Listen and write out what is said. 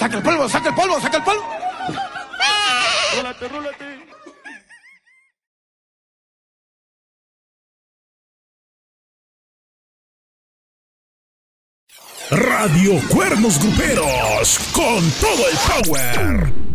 Saca el polvo, saca el polvo, saca el polvo. Rólate, rólate. Radio Cuernos Gruperos, con todo el power.